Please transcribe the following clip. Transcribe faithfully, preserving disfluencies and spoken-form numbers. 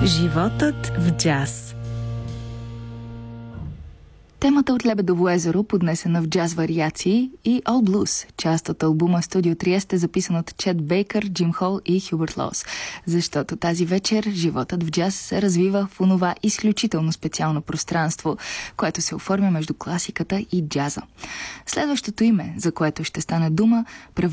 Животът в джаз. Темата от Лебедово езеро, поднесена в джаз вариации, и All Blues, част от албума Студио Триест, записан от Чет Бейкър, Джим Хол и Хюбърт Лоус. Защото тази вечер животът в джаз се развива в онова изключително специално пространство, което се оформя между класиката и джаза. Следващото име, за което ще стане дума,